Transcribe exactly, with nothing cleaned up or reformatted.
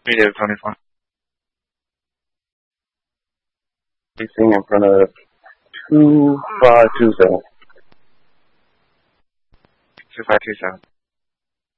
Negative twenty-four. Facing in front of two five two seven. Two five two seven.